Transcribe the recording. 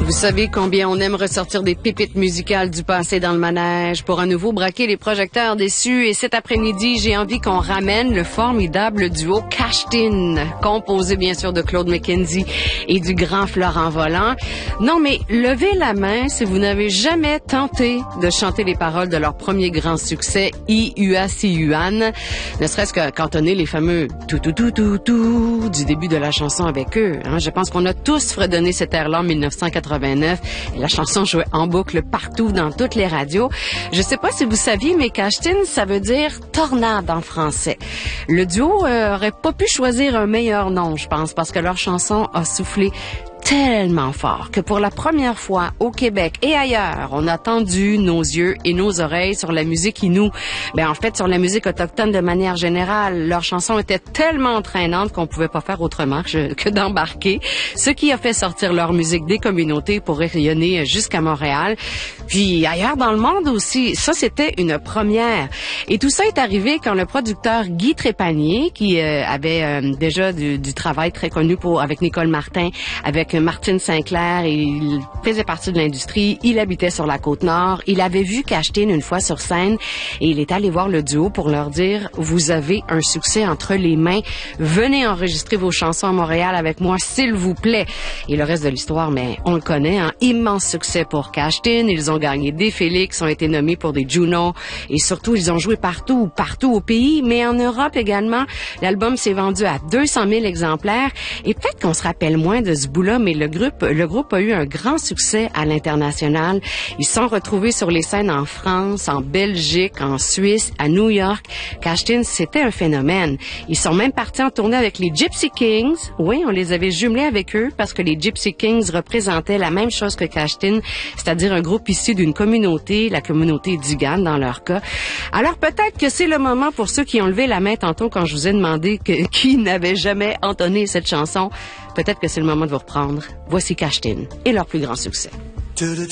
Vous savez combien on aime ressortir des pépites musicales du passé dans le manège pour à nouveau braquer les projecteurs déçus. Et cet après-midi, j'ai envie qu'on ramène le formidable duo Cashtin, composé bien sûr de Claude McKenzie et du grand Florent Volant. Non, mais levez la main si vous n'avez jamais tenté de chanter les paroles de leur premier grand succès, I-U-A-C-U-A-N, ne serait-ce que cantonner les fameux tout du début de la chanson avec eux. Hein? Je pense qu'on a tous fredonné cette air-là en 1989. Et la chanson jouait en boucle partout dans toutes les radios. Je sais pas si vous saviez, mais Cashtin, ça veut dire tornade en français. Le duo aurait pas pu choisir un meilleur nom, je pense, parce que leur chanson a soufflé tellement fort que pour la première fois au Québec et ailleurs, on a tendu nos yeux et nos oreilles sur la musique Innu. En fait, sur la musique autochtone de manière générale. Leur chanson était tellement entraînante qu'on pouvait pas faire autrement que d'embarquer, ce qui a fait sortir leur musique des communautés pour rayonner jusqu'à Montréal. Puis ailleurs dans le monde aussi. Ça, c'était une première. Et tout ça est arrivé quand le producteur Guy Trépanier, qui avait déjà du travail très connu avec Nicole Martin, avec Martine Sinclair, et il faisait partie de l'industrie. Il habitait sur la Côte-Nord. Il avait vu Cashtin une fois sur scène et il est allé voir le duo pour leur dire « Vous avez un succès entre les mains. Venez enregistrer vos chansons à Montréal avec moi, s'il vous plaît. » Et le reste de l'histoire, mais on le connaît, hein? Immense succès pour Cashtin. Ils ont gagné des Félix, ont été nommés pour des Juno et surtout, ils ont joué partout au pays, mais en Europe également. L'album s'est vendu à 200 000 exemplaires et peut-être qu'on se rappelle moins de ce bout-là, mais le groupe a eu un grand succès à l'international. Ils se sont retrouvés sur les scènes en France, en Belgique, en Suisse, à New York. Cashtin, c'était un phénomène. Ils sont même partis en tournée avec les Gypsy Kings. Oui, on les avait jumelés avec eux parce que les Gypsy Kings représentaient la même chose que Cashtin, c'est-à-dire un groupe issu d'une communauté, la communauté Digan dans leur cas. Alors peut-être que c'est le moment pour ceux qui ont levé la main tantôt quand je vous ai demandé qui n'avait jamais entonné cette chanson. Peut-être que c'est le moment de vous reprendre. Voici Cashtin et leur plus grand succès.